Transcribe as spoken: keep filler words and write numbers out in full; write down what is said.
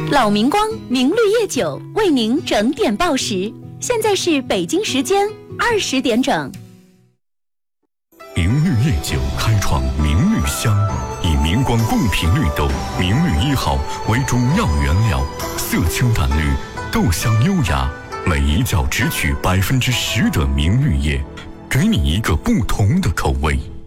老明光明绿叶酒为您整点报时，现在是北京时间二十点整。 明绿叶酒开创明绿香，以明光贡品绿豆明绿一号为主要原料，色清淡绿，豆香优雅，每一窖只取百分之十的明绿叶，给你一个不同的口味。